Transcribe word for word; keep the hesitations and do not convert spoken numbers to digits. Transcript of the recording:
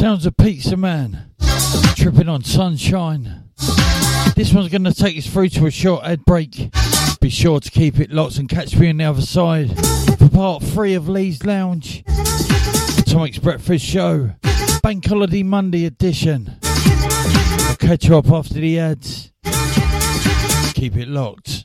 Sounds of Pizza Man, tripping on Sunshine. This one's going to take us through to a short ad break. Be sure to keep it locked and catch me on the other side for part three of Lee's Lounge, Atomic's Breakfast Show, Bank Holiday Monday edition. I'll catch you up after the ads. Keep it locked.